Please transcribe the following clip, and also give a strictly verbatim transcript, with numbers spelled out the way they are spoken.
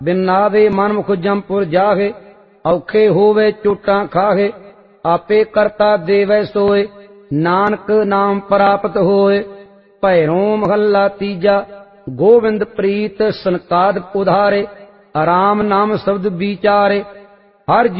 बिन नावे मनमुख जमपुर जाहे, औखे होवे चोटां खाहे। आपे करता देवै सोए, नानक नाम प्राप्त होए। भैरों महला तीजा, गोविंद प्रीत सनकाद उधारे। राम नाम शब्द विचारे, हर